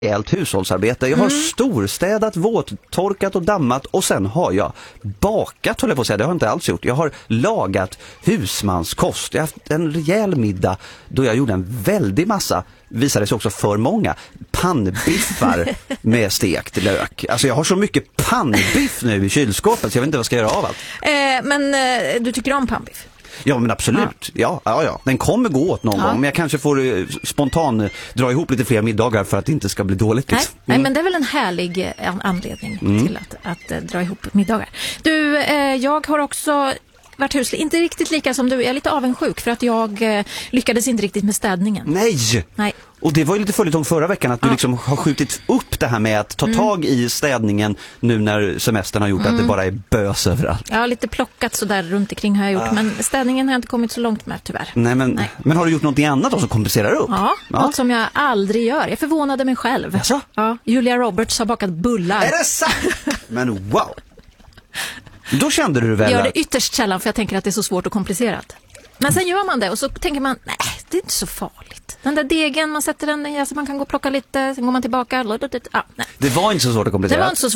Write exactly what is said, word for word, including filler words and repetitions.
rejält hushållsarbete. Jag har mm. storstädat, våttorkat och dammat och sen har jag bakat, håller jag på att säga. Det har jag inte alls gjort. Jag har lagat husmanskost. Jag har haft en rejäl middag då jag gjorde en väldig massa, visade sig också för många, pannbiffar med stekt lök. Alltså jag har så mycket pannbiff nu i kylskåpet så jag vet inte vad jag ska göra av allt. Eh, men eh, du tycker om pannbiff? Ja, men absolut. Ja, ja, ja. Den kommer gå åt någon ja. gång. Men jag kanske får uh, spontan uh, dra ihop lite fler middagar för att det inte ska bli dåligt. Liksom. Nej, mm. nej, men det är väl en härlig uh, anledning mm. till att, att uh, dra ihop middagar. Du, uh, jag har också varit huslig. Inte riktigt lika som du. Jag är lite avundsjuk för att jag uh, lyckades inte riktigt med städningen. Nej! Nej. Och det var ju lite följetong förra veckan att ja. du liksom har skjutit upp det här med att ta mm. tag i städningen nu när semestern har gjort mm. att det bara är bös överallt. Ja, lite plockat så där runt omkring har jag gjort. Ah. Men städningen har jag inte kommit så långt med tyvärr. Nej, men, Nej. men har du gjort något annat då som kompenserar upp? Ja, ja, något som jag aldrig gör. Jag förvånade mig själv. Jaså? Ja, Julia Roberts har bakat bullar. Är det sant? Men wow! Då kände du väl jag gör att... det ytterst sällan för jag tänker att det är så svårt och komplicerat. Men sen gör man det och så tänker man, nej, det är inte så farligt. Den där degen, man sätter den, alltså man kan gå och plocka lite, sen går man tillbaka. Ja, nej. Det var inte så svårt och komplicerat. Det var inte så svårt.